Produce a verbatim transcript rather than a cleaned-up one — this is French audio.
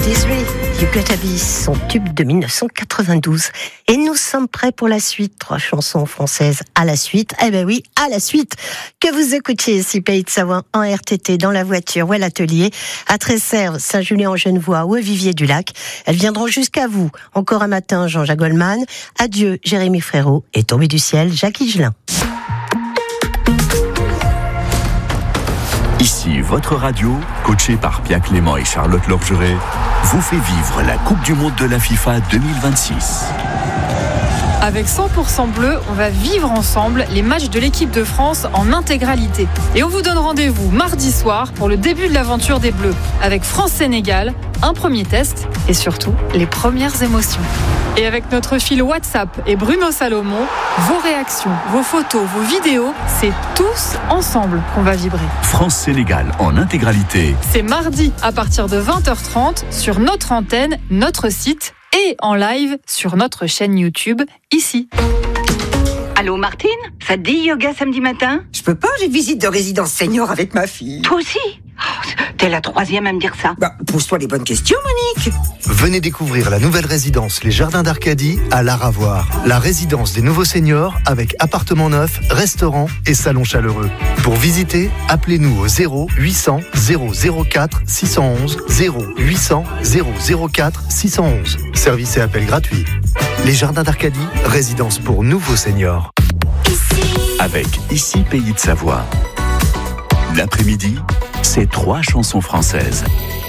dix-huit, You Gotta Be, son tube de dix-neuf cent quatre-vingt-douze. Et nous sommes prêts pour la suite. Trois chansons françaises à la suite. Eh ben oui, à la suite. Que vous écoutiez ici, Pays de Savoie, en R T T, dans la voiture ou à l'atelier, à Tresserve, Saint-Julien-en-Genevois ou à Vivier-du-Lac. Elles viendront jusqu'à vous. Encore un matin, Jean-Jacques Goldman. Adieu, Jérémy Frérot. Et tombé du ciel, Jacques Higelin. Ici, votre radio, coachée par Pierre Clément et Charlotte Lorgeret, vous fait vivre la Coupe du Monde de la FIFA deux mille vingt-six. Avec cent pour cent bleu, on va vivre ensemble les matchs de l'équipe de France en intégralité. Et on vous donne rendez-vous mardi soir pour le début de l'aventure des Bleus, avec France-Sénégal, un premier test et surtout les premières émotions. Et avec notre fil WhatsApp et Bruno Salomon, vos réactions, vos photos, vos vidéos, c'est tous ensemble qu'on va vibrer. France-Sénégal en intégralité. C'est mardi à partir de vingt heures trente sur notre antenne, notre site et en live sur notre chaîne YouTube, ici. Allô Martine, ça te dit yoga samedi matin? Je peux pas, j'ai visite de résidence senior avec ma fille. Toi aussi? Oh, t'es la troisième à me dire ça. Bah, pose-toi les bonnes questions, Monique. Venez découvrir la nouvelle résidence Les Jardins d'Arcadie à Laravoir. La résidence des nouveaux seniors avec appartement neuf, restaurant et salon chaleureux. Pour visiter, appelez-nous au zéro huit cents zéro zéro quatre six cent onze, zéro huit cents zéro zéro quatre six cent onze. Service et appel gratuit. Les Jardins d'Arcadie, résidence pour nouveaux seniors. Avec Ici Pays de Savoie. L'après-midi, c'est trois chansons françaises.